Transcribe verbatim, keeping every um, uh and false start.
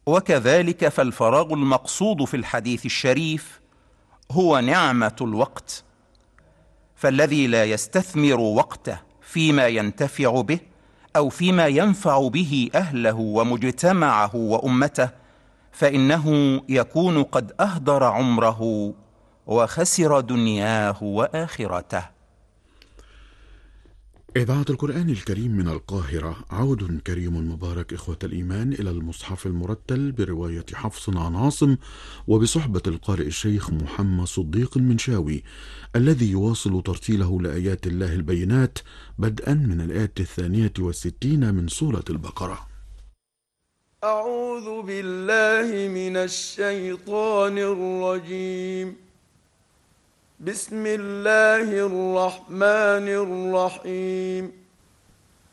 وكذلك فالفراغ المقصود في الحديث الشريف هو نعمة الوقت، فالذي لا يستثمر وقته فيما ينتفع به أو فيما ينفع به أهله ومجتمعه وأمته فإنه يكون قد أهدر عمره وخسر دنياه وآخرته. إذاعة القرآن الكريم من القاهرة، عود كريم مبارك إخوة الإيمان إلى المصحف المرتل برواية حفص عن عاصم وبصحبة القارئ الشيخ محمد صديق المنشاوي، الذي يواصل ترتيله لآيات الله البينات بدءا من الآية الثانية والستين من سورة البقرة. أعوذ بالله من الشيطان الرجيم. بسم الله الرحمن الرحيم.